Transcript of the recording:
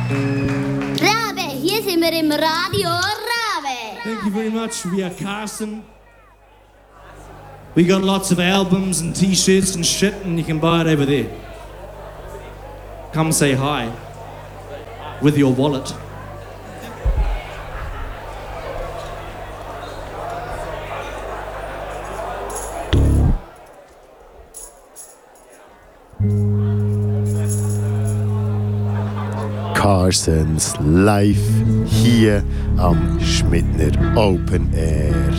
Rabe, hier sind wir im Radio Rabe. Thank you very much. We are Carson. We got lots of albums and t-shirts and shit, and you can buy it over there. Come say hi with your wallet. Carsons live hier am Schmidtner Open Air.